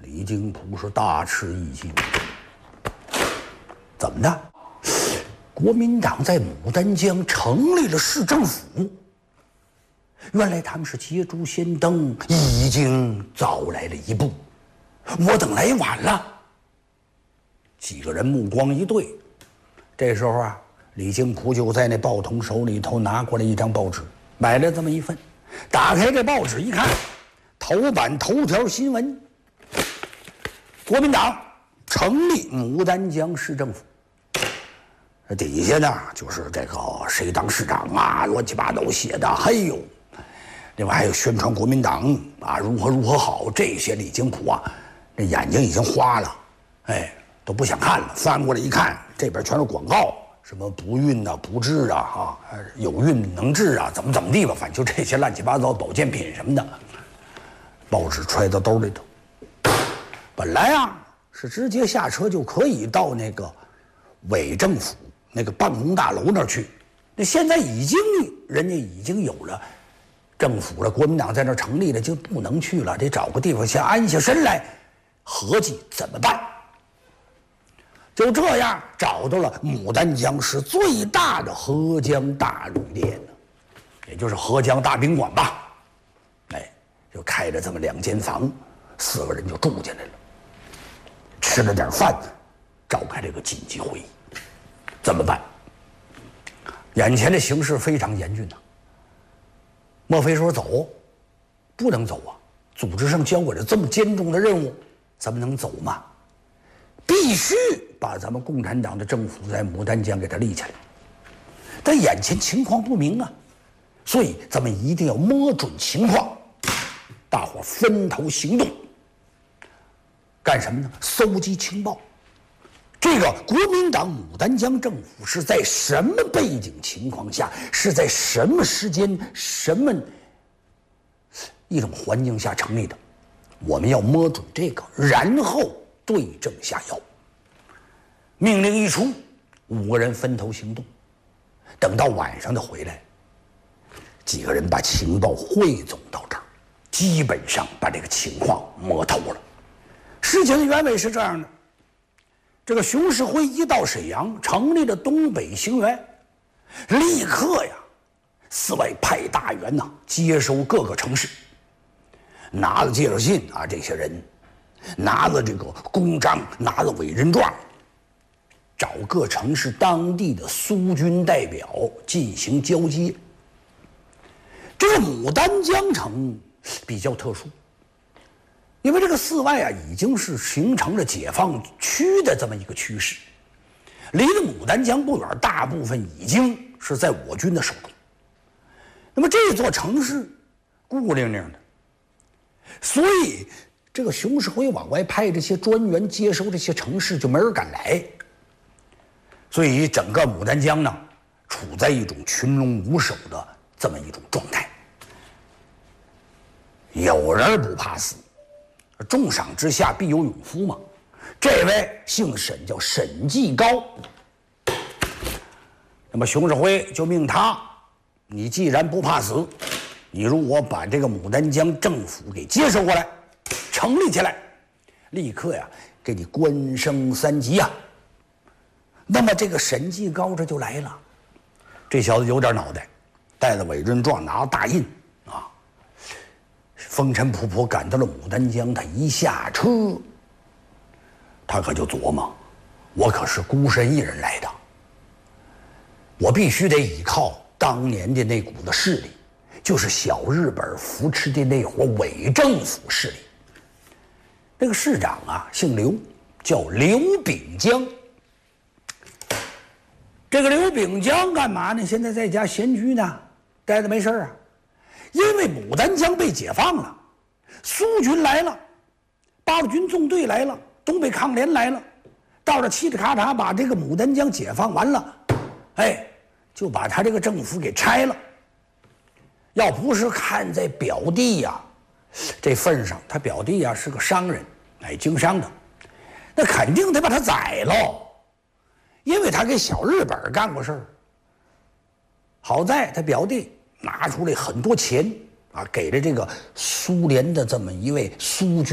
李景朴是大吃一惊，怎么的？国民党在牡丹江成立了市政府，原来他们是捷足先登，已经早来了一步，我等来晚了。几个人目光一对，这时候啊，李景朴就在那报童手里头拿过来一张报纸，买了这么一份，打开这报纸一看，头版头条新闻：国民党成立牡丹江市政府。底下呢就是这个谁当市长啊，乱七八糟写的，嘿呦！另外还有宣传国民党啊如何好，这些李景朴啊，这眼睛已经花了，哎，都不想看了。翻过来一看，这边全是广告，什么不孕啊、不治啊、有孕能治啊，怎么地吧，反正就这些乱七八糟保健品什么的。报纸揣到兜里头，本来啊是直接下车就可以到那个伪政府那个办公大楼那儿去，那现在人家已经有了政府了，国民党在那儿成立了，就不能去了，得找个地方先安下身来，合计怎么办。就这样找到了牡丹江市最大的合江大旅店，也就是合江大宾馆吧。哎，就开了这么2间房，4个人就住进来了，吃了点饭，召开这个紧急会议。怎么办？眼前的形势非常严峻呐。莫非说走？不能走啊！组织上交给了这么艰重的任务，咱们能走吗？必须把咱们共产党的政府在牡丹江给它立起来。但眼前情况不明啊，所以咱们一定要摸准情况，大伙分头行动。干什么呢？搜集情报。这个国民党牡丹江政府是在什么背景情况下，是在什么时间、什么一种环境下成立的？我们要摸准这个，然后对症下药。命令一出，5个人分头行动。等到晚上的回来，几个人把情报汇总到这儿，基本上把这个情况摸透了。事情的原委是这样的。这个熊式辉一到沈阳，成立了东北行员，立刻呀，四外派大员呐，接收各个城市，拿了介绍信啊，这些人拿了这个公章，拿了委任状，找各城市当地的苏军代表进行交接。这个牡丹江城比较特殊。因为这个四外啊，已经是形成了解放区的这么一个趋势，离了牡丹江不远，大部分已经是在我军的手中。那么这座城市孤零零的，所以这个熊式辉往外派这些专员接收这些城市，就没人敢来。所以整个牡丹江呢，处在一种群龙无首的这么一种状态。有人不怕死。重赏之下必有勇夫嘛，这位姓沈，叫沈继高。那么熊式辉就命他，你既然不怕死，你如果把这个牡丹江政府给接收过来，成立起来，立刻呀给你官升3级呀。那么这个沈继高这就来了，这小子有点脑袋，带了委任状，拿了大印啊。风尘仆仆赶到了牡丹江，他一下车，他可就琢磨：我可是孤身一人来的，我必须得依靠当年的那股子势力，就是小日本扶持的那伙伪政府势力。那个市长啊，姓刘，叫刘秉江。这个刘秉江干嘛呢？现在在家闲居呢，待着没事啊。因为牡丹江被解放了，苏军来了，8路军纵队来了，东北抗联来了，到这嘁哩咔嚓把这个牡丹江解放完了，哎，就把他这个政府给拆了。要不是看在表弟呀这份上，他表弟呀是个商人，哎，经商的，那肯定得把他宰喽，因为他给小日本干过事儿。好在他表弟拿出来很多钱啊，给了这个苏联的这么一位苏军